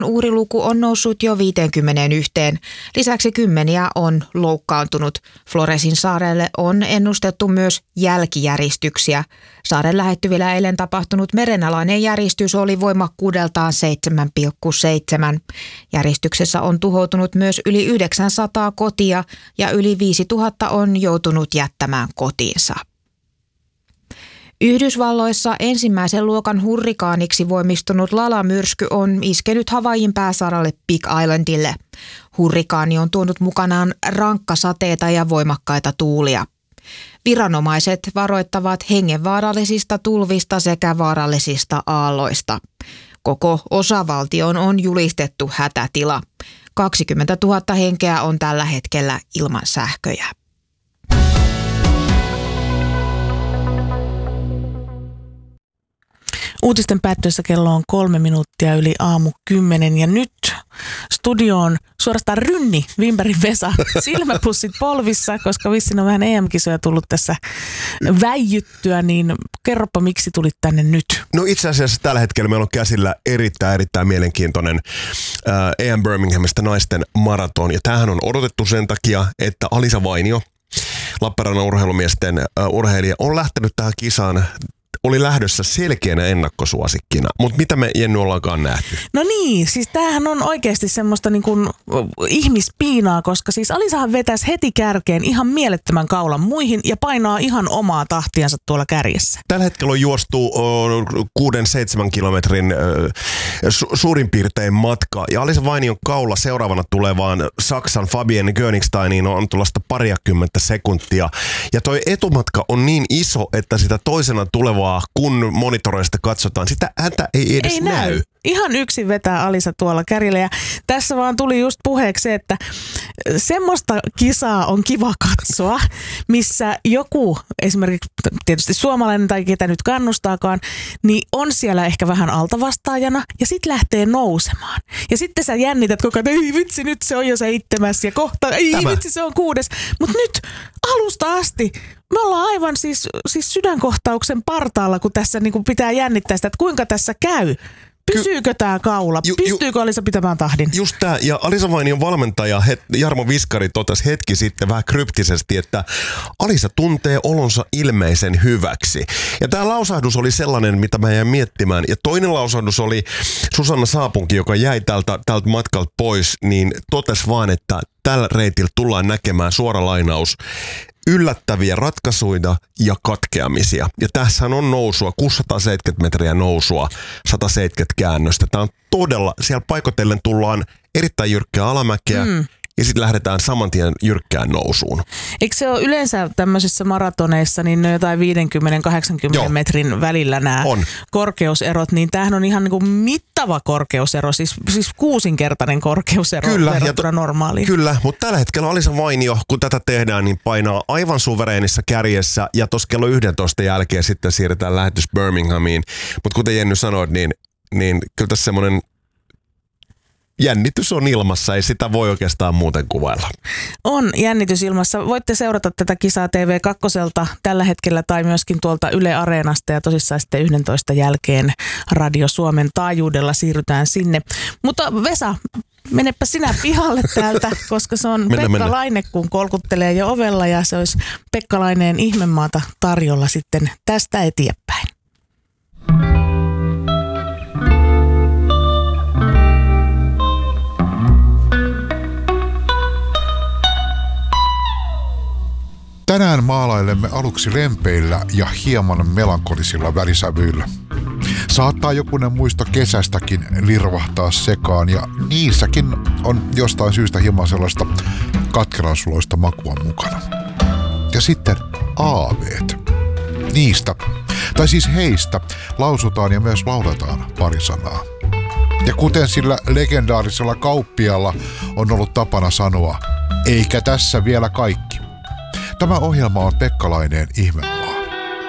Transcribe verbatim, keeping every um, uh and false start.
Uhriluku on noussut jo viiteenkymmeneenyhteen. Lisäksi kymmeniä on loukkaantunut. Floresin saarelle on ennustettu myös jälkijäristyksiä. Saaren lähettyvillä eilen tapahtunut merenalainen järistys oli voimakkuudeltaan seitsemän pilkku seitsemän. Järistyksessä on tuhoutunut myös yli yhdeksänsataa kotia ja yli viisituhatta on joutunut jättämään kotiinsa. Yhdysvalloissa ensimmäisen luokan hurrikaaniksi voimistunut Lala-myrsky on iskenyt Havaijin pääsaaralle Big Islandille. Hurrikaani on tuonut mukanaan rankkasateita ja voimakkaita tuulia. Viranomaiset varoittavat hengenvaarallisista tulvista sekä vaarallisista aalloista. Koko osavaltioon on julistettu hätätila. kaksikymmentätuhatta henkeä on tällä hetkellä ilman sähköjä. Uutisten päättyessä kello on kolme minuuttia yli aamu kymmenen ja nyt studioon suorastaan rynni Wimbergin Vesa, silmäpussit polvissa, koska vissiin on vähän E M-kisoja tullut tässä väijyttyä, niin kerropa miksi tulit tänne nyt? No itse asiassa tällä hetkellä meillä on käsillä erittäin erittäin mielenkiintoinen ää, E M Birminghamista naisten maraton ja tämähän on odotettu sen takia, että Alisa Vainio, Lappeenrannan urheilumiesten ää, urheilija, on lähtenyt tähän kisaan. Oli lähdössä selkeänä ennakkosuosikkina, mutta mitä me Jenny ollaankaan nähty? No niin, siis tämähän on oikeasti semmoista niin kuin ihmispiinaa, koska siis Alisahan vetäisi heti kärkeen ihan mielettömän kaulan muihin ja painaa ihan omaa tahtiansa tuolla kärjessä. Tällä hetkellä on juostu kuuden seitsemän kilometrin su- suurin piirtein matka ja Alisa Vainion kaula seuraavana tulevaan Saksan Fabienne Königsteiniin on tuollaista pariakymmentä sekuntia ja toi etumatka on niin iso, että sitä toisena tulevaa kun monitoroista katsotaan, sitä häntä ei edes ei näy. näy. Ihan yksin vetää Alisa tuolla kärjellä ja tässä vaan tuli just puheeksi se, että semmoista kisaa on kiva katsoa, missä joku, esimerkiksi tietysti suomalainen tai ketä nyt kannustaakaan, niin on siellä ehkä vähän altavastaajana ja sitten lähtee nousemaan. Ja sitten sä jännität koko ajan, ei vitsi, nyt se on jo seitsemäs ja kohta, ei Tämä. vitsi, se on kuudes. Mutta nyt alusta asti me ollaan aivan siis, siis sydänkohtauksen partaalla, kun tässä niin kun pitää jännittää sitä, että kuinka tässä käy. Pysyykö tämä kaula? Ju, Pystyykö ju, Alisa pitämään tahdin? Just tämä. Ja Alisa Vainion valmentaja het, Jarmo Viskari totesi hetki sitten vähän kryptisesti, että Alisa tuntee olonsa ilmeisen hyväksi. Ja tämä lausahdus oli sellainen, mitä mä jäin miettimään. Ja toinen lausahdus oli Susanna Saapunki, joka jäi tältä, tältä matkalta pois, niin totesi vaan, että tällä reitillä tullaan näkemään suora lainaus. Yllättäviä ratkaisuja ja katkeamisia. Ja tässähän on nousua, kuusisataaseitsemänkymmentä metriä nousua, sata seitsemänkymmentä käännöstä. Tämä on todella, siellä paikotellen tullaan erittäin jyrkkää alamäkeä mm. ja sitten lähdetään saman tien jyrkkään nousuun. Eikö se ole yleensä tämmöisissä maratoneissa, niin ne jotain viisikymmentä kahdeksankymmentä Joo. metrin välillä nämä on. korkeuserot, niin tämähän on ihan niin kuin mittava korkeusero, siis, siis kuusinkertainen korkeusero kyllä, verrattuna to, normaaliin. Kyllä, mutta tällä hetkellä Alisa Vainio, kun tätä tehdään, niin painaa aivan suvereenissa kärjessä ja tuossa kello yksitoista jälkeen sitten siirretään lähetys Birminghamiin. Mutta kuten Jenny sanoit, niin, niin kyllä tässä semmoinen jännitys on ilmassa, ei sitä voi oikeastaan muuten kuvailla. On jännitys ilmassa. Voitte seurata tätä kisaa T V kaksi tällä hetkellä tai myöskin tuolta Yle Areenasta ja tosissaan sitten yksitoista jälkeen Radio Suomen taajuudella siirrytään sinne. Mutta Vesa, menepä sinä pihalle täältä, koska se on mennä, Pekka mennä. Laine, kun kolkuttelee jo ovella ja se olisi Pekka Laineen ihmemaata tarjolla sitten tästä eteenpäin. Tänään maalailemme aluksi lempeillä ja hieman melankolisilla värisävyillä. Saattaa jokunen muisto kesästäkin lirvahtaa sekaan ja niissäkin on jostain syystä hieman sellaista katkeransuloista makua mukana. Ja sitten aaveet. Niistä, tai siis heistä, lausutaan ja myös lauletaan pari sanaa. Ja kuten sillä legendaarisella kauppialla on ollut tapana sanoa, eikä tässä vielä kaikki. Tämä ohjelma on Pekka Laineen ihme